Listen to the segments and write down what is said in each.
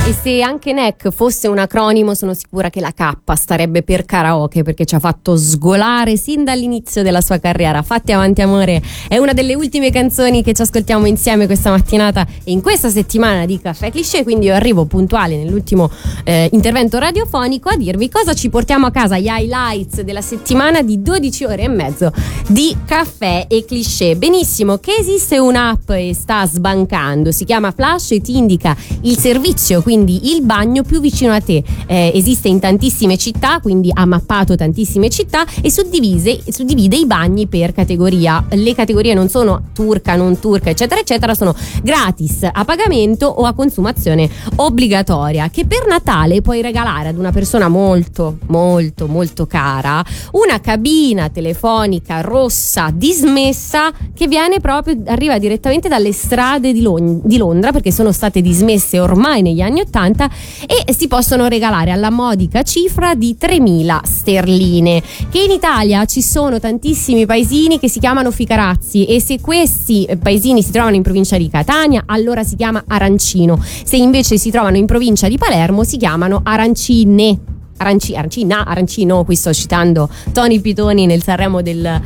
E se anche NEC fosse un acronimo, sono sicura che la K starebbe per karaoke, perché ci ha fatto sgolare sin dall'inizio della sua carriera. Fatti avanti amore è una delle ultime canzoni che ci ascoltiamo insieme questa mattinata e in questa settimana di Caffè Cliché, quindi io arrivo puntuale nell'ultimo intervento radiofonico a dirvi cosa ci portiamo a casa, gli highlights della settimana di 12 ore e mezzo di Caffè e Cliché. Benissimo, che esiste un'app e sta sbancando, si chiama Flash e ti indica il servizio, quindi il bagno più vicino a te. Esiste in tantissime città, quindi ha mappato tantissime città e suddivide i bagni per categoria. Le categorie non sono turca, non turca, eccetera eccetera, sono gratis, a pagamento o a consumazione obbligatoria. Che per Natale puoi regalare ad una persona molto molto molto cara una cabina telefonica rossa dismessa che arriva direttamente dalle strade di Londra, perché sono state dismesse ormai negli anni 80, e si possono regalare alla modica cifra di 3.000 sterline. Che in Italia ci sono tantissimi paesini che si chiamano Ficarazzi, e se questi paesini si trovano in provincia di Catania allora si chiama Arancino, se invece si trovano in provincia di Palermo si chiamano Arancine. Arancino, qui sto citando Tony Pitoni nel Sanremo del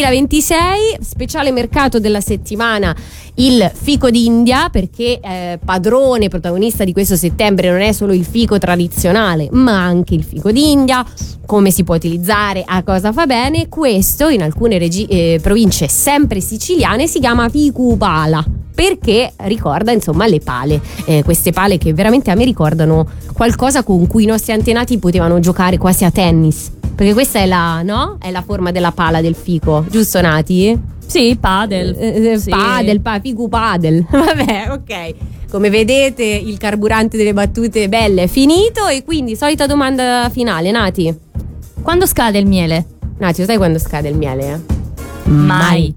2026. Speciale mercato della settimana il fico d'India, perché protagonista di questo settembre non è solo il fico tradizionale ma anche il fico d'India, come si può utilizzare, a cosa fa bene. Questo in alcune province sempre siciliane si chiama ficupala, perché ricorda insomma le pale, queste pale che veramente a me ricordano qualcosa con cui i nostri antenati potevano giocare quasi a tennis, perché questa è è la forma della pala del fico, giusto Nati? Sì, padel. Sì. Fico padel. Vabbè, ok. Come vedete il carburante delle battute belle è finito, e quindi solita domanda finale, Nati. Quando scade il miele? Nati, lo sai quando scade il miele? Mai.